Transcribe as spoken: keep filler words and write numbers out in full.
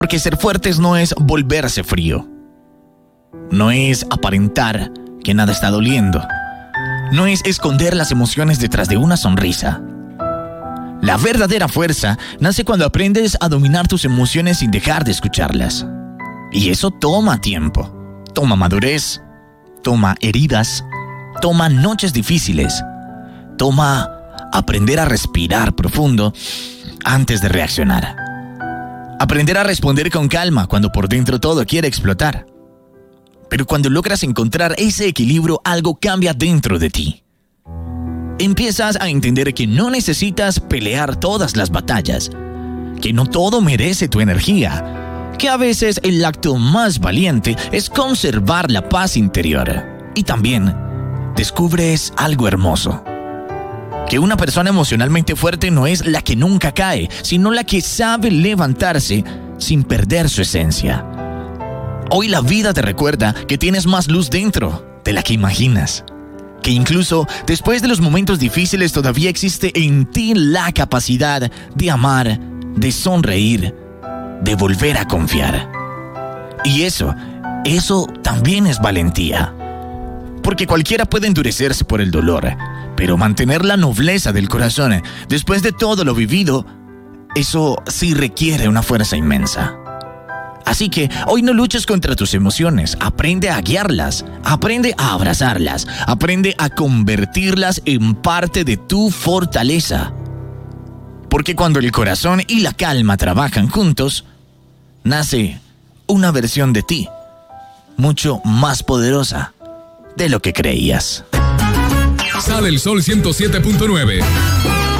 Porque ser fuertes no es volverse frío. No es aparentar que nada está doliendo. No es esconder las emociones detrás de una sonrisa. La verdadera fuerza nace cuando aprendes a dominar tus emociones sin dejar de escucharlas. Y eso toma tiempo, toma madurez, toma heridas, toma noches difíciles, toma aprender a respirar profundo antes de reaccionar. Aprender a responder con calma cuando por dentro todo quiere explotar. Pero cuando logras encontrar ese equilibrio, algo cambia dentro de ti. Empiezas a entender que no necesitas pelear todas las batallas, que no todo merece tu energía, que a veces el acto más valiente es conservar la paz interior. Y también descubres algo hermoso. Que una persona emocionalmente fuerte no es la que nunca cae, sino la que sabe levantarse sin perder su esencia. Hoy la vida te recuerda que tienes más luz dentro de la que imaginas. Que incluso después de los momentos difíciles todavía existe en ti la capacidad de amar, de sonreír, de volver a confiar. Y eso, eso también es valentía. Porque cualquiera puede endurecerse por el dolor, pero mantener la nobleza del corazón después de todo lo vivido, eso sí requiere una fuerza inmensa. Así que hoy no luches contra tus emociones, aprende a guiarlas, aprende a abrazarlas, aprende a convertirlas en parte de tu fortaleza. Porque cuando el corazón y la calma trabajan juntos, nace una versión de ti mucho más poderosa de lo que creías. Sale el Sol ciento siete punto nueve.